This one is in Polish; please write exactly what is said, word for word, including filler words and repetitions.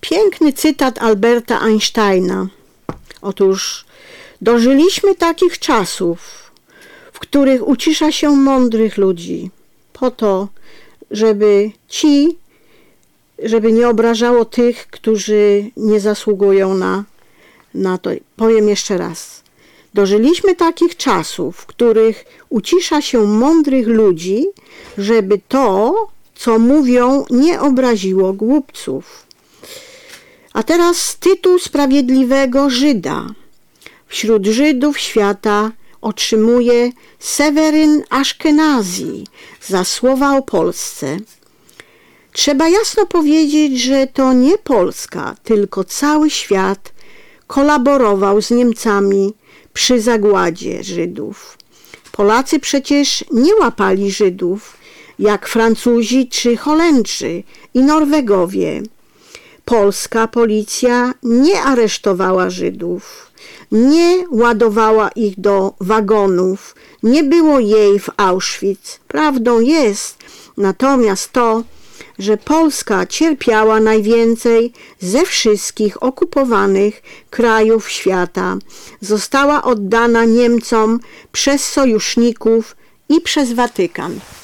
Piękny cytat Alberta Einsteina. Otóż dożyliśmy takich czasów, w których ucisza się mądrych ludzi, po to, żeby ci, żeby nie obrażało tych, którzy nie zasługują na, na to. Powiem jeszcze raz. Dożyliśmy takich czasów, w których ucisza się mądrych ludzi, żeby to, co mówią, nie obraziło głupców. A teraz tytuł sprawiedliwego Żyda. Wśród Żydów świata otrzymuje Seweryn Aszkenazi za słowa o Polsce. Trzeba jasno powiedzieć, że to nie Polska, tylko cały świat kolaborował z Niemcami przy zagładzie Żydów. Polacy przecież nie łapali Żydów, jak Francuzi czy Holendrzy i Norwegowie. Polska policja nie aresztowała Żydów, nie ładowała ich do wagonów, nie było jej w Auschwitz. Prawdą jest natomiast to, że Polska cierpiała najwięcej ze wszystkich okupowanych krajów świata. Została oddana Niemcom przez sojuszników i przez Watykan.